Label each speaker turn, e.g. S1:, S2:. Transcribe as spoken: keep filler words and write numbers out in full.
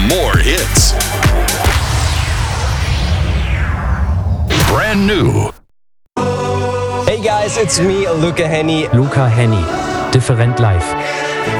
S1: more hits. Brand new.
S2: Hey guys, it's me, Luca Henney.
S3: Luca Henney. Different Life.